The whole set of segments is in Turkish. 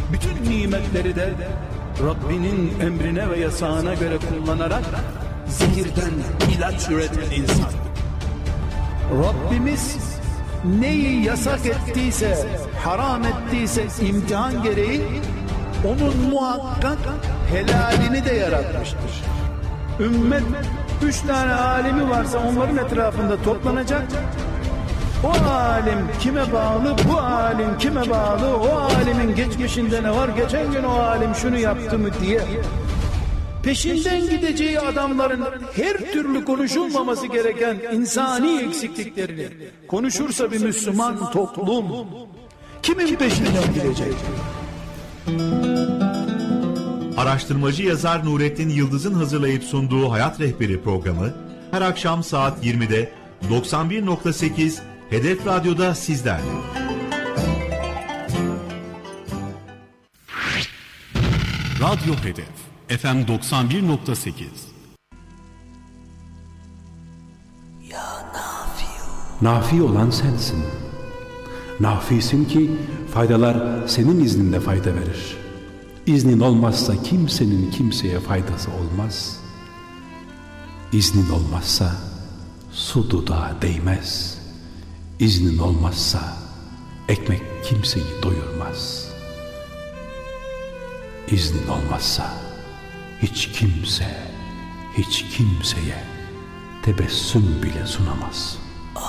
Bütün nimetleri de Rabbinin emrine ve yasağına göre kullanarak zehirden ilaç üreten insan. Rabbimiz neyi yasak ettiyse, haram ettiyse imtihan gereği onun muhakkak helalini de yaratmıştır. Ümmet 3 tane alimi varsa onların etrafında toplanacak. O alim kime bağlı, bu alim kime bağlı, o alimin geçmişinde ne var, geçen gün o alim şunu yaptı mı diye peşinden gideceği adamların her türlü konuşulmaması gereken insani eksikliklerini konuşursa bir Müslüman toplum kimin peşinden gidecek? Araştırmacı yazar Nurettin Yıldız'ın hazırlayıp sunduğu Hayat Rehberi programı her akşam saat 20'de 91.8 Hedef Radyo'da sizlerle. Radyo Hedef FM 91.8. Nafi olan sensin. Nafisin ki faydalar senin izninde fayda verir. İznin olmazsa kimsenin kimseye faydası olmaz. İznin olmazsa su dudağa değmez. İznin olmazsa ekmek kimseyi doyurmaz. İznin olmazsa hiç kimse, hiç kimseye tebessüm bile sunamaz.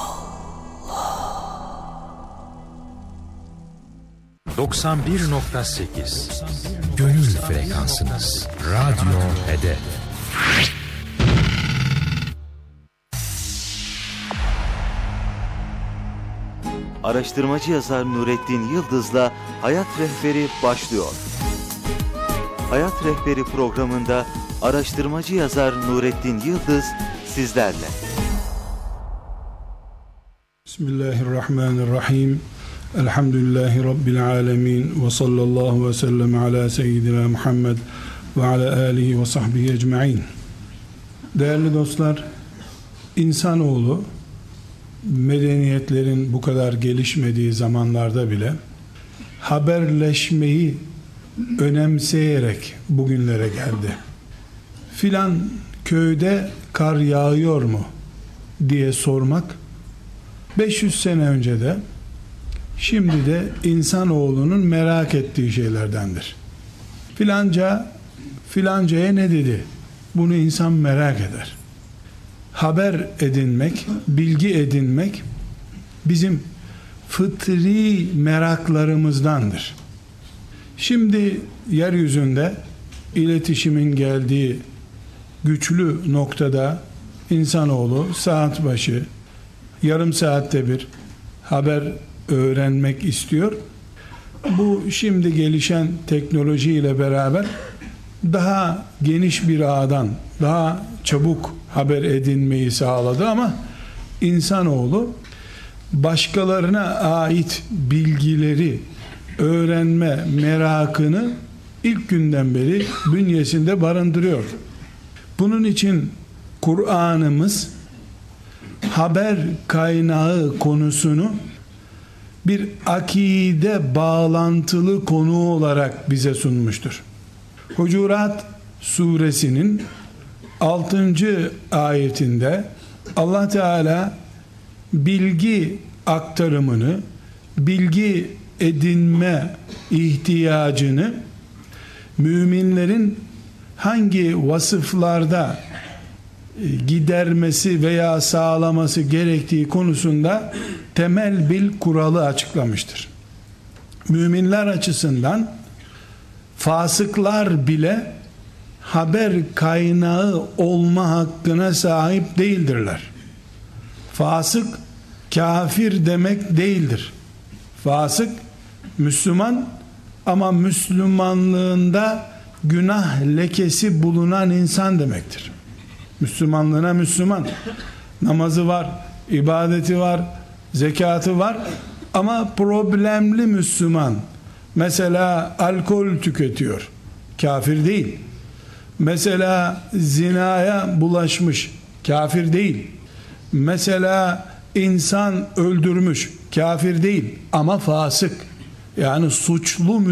91.8 Gönül frekansınız. Radyo Hedef. Araştırmacı yazar Nurettin Yıldız'la Hayat Rehberi başlıyor. Hayat Rehberi programında araştırmacı yazar Nurettin Yıldız sizlerle. Bismillahirrahmanirrahim. Elhamdülillahi Rabbil alemin. Ve sallallahu ve sellem ala seyyidina Muhammed ve ala alihi ve sahbihi ecma'in. Değerli dostlar, insanoğlu medeniyetlerin bu kadar gelişmediği zamanlarda bile haberleşmeyi önemseyerek bugünlere geldi. Filan köyde kar yağıyor mu diye sormak 500 sene önce de şimdi de insanoğlunun merak ettiği şeylerdendir. Filancaya ne dedi? Bunu insan merak eder. Haber edinmek, bilgi edinmek bizim fıtri meraklarımızdandır. Şimdi yeryüzünde iletişimin geldiği güçlü noktada insanoğlu saat başı, yarım saatte bir haber öğrenmek istiyor. Bu şimdi gelişen teknolojiyle beraber daha geniş bir ağdan daha çabuk haber edinmeyi sağladı ama insanoğlu başkalarına ait bilgileri öğrenme merakını ilk günden beri bünyesinde barındırıyor. Bunun için Kur'an'ımız haber kaynağı konusunu bir akide bağlantılı konu olarak bize sunmuştur. Hucurat suresinin 6. ayetinde Allah Teala bilgi aktarımını, bilgi edinme ihtiyacını müminlerin hangi vasıflarda gidermesi veya sağlaması gerektiği konusunda temel bir kuralı açıklamıştır. Müminler açısından fasıklar bile haber kaynağı olma hakkına sahip değildirler. Fasık kafir demek değildir. Fasık Müslüman ama Müslümanlığında günah lekesi bulunan insan demektir. Müslümanlığına Müslüman, namazı var, ibadeti var, zekatı var ama problemli Müslüman. Mesela alkol tüketiyor, kafir değil. Mesela zinaya bulaşmış, kafir değil. Mesela insan öldürmüş, kafir değil ama fasık, yani suçlu